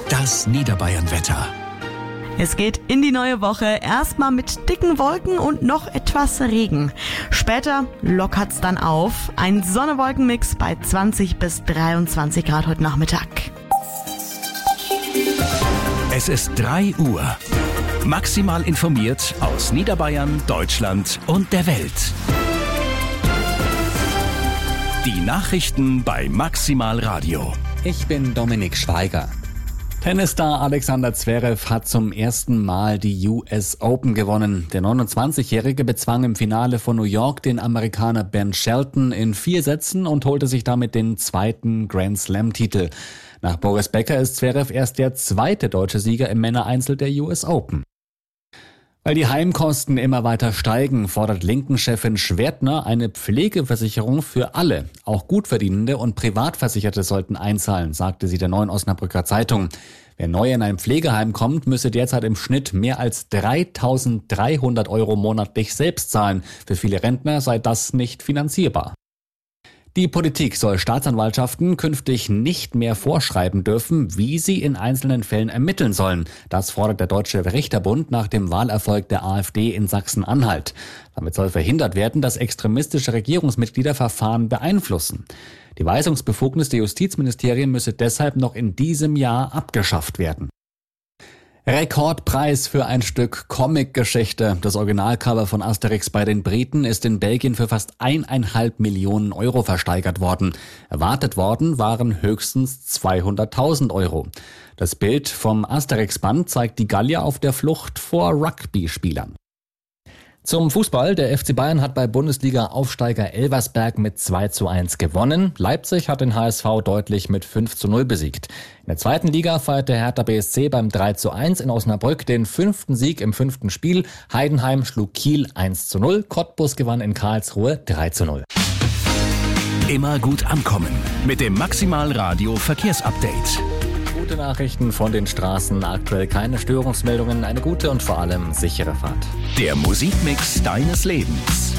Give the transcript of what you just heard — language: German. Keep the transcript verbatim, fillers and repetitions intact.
Das Niederbayern-Wetter. Es geht in die neue Woche, erstmal mit dicken Wolken und noch etwas Regen. Später lockert's dann auf. Ein Sonne-Wolken-Mix bei zwanzig bis dreiundzwanzig Grad heute Nachmittag. Es ist drei Uhr. Maximal informiert aus Niederbayern, Deutschland und der Welt. Die Nachrichten bei Maximal Radio. Ich bin Dominik Schweiger. Tennisstar Alexander Zverev hat zum ersten Mal die U S Open gewonnen. Der neunundzwanzigjährige bezwang im Finale von New York den Amerikaner Ben Shelton in vier Sätzen und holte sich damit den zweiten Grand Slam-Titel. Nach Boris Becker ist Zverev erst der zweite deutsche Sieger im Männereinzel der U S Open. Weil die Heimkosten immer weiter steigen, fordert Linken-Chefin Schwertner eine Pflegeversicherung für alle. Auch Gutverdienende und Privatversicherte sollten einzahlen, sagte sie der Neuen Osnabrücker Zeitung. Wer neu in ein Pflegeheim kommt, müsse derzeit im Schnitt mehr als dreitausenddreihundert Euro monatlich selbst zahlen. Für viele Rentner sei das nicht finanzierbar. Die Politik soll Staatsanwaltschaften künftig nicht mehr vorschreiben dürfen, wie sie in einzelnen Fällen ermitteln sollen. Das fordert der Deutsche Richterbund nach dem Wahlerfolg der AfD in Sachsen-Anhalt. Damit soll verhindert werden, dass extremistische Regierungsmitglieder Verfahren beeinflussen. Die Weisungsbefugnis der Justizministerien müsse deshalb noch in diesem Jahr abgeschafft werden. Rekordpreis für ein Stück Comic-Geschichte. Das Originalcover von Asterix bei den Briten ist in Belgien für fast eineinhalb Millionen Euro versteigert worden. Erwartet worden waren höchstens zweihunderttausend Euro. Das Bild vom Asterix-Band zeigt die Gallier auf der Flucht vor Rugby-Spielern. Zum Fußball. Der F C Bayern hat bei Bundesliga-Aufsteiger Elversberg mit zwei zu eins gewonnen. Leipzig hat den H S V deutlich mit fünf zu null besiegt. In der zweiten Liga feierte Hertha B S C beim drei zu eins in Osnabrück den fünften Sieg im fünften Spiel. Heidenheim schlug Kiel eins zu null. Cottbus gewann in Karlsruhe drei zu null. Immer gut ankommen mit dem Maximal Radio Verkehrsupdate. Gute Nachrichten von den Straßen, aktuell keine Störungsmeldungen, eine gute und vor allem sichere Fahrt. Der Musikmix deines Lebens.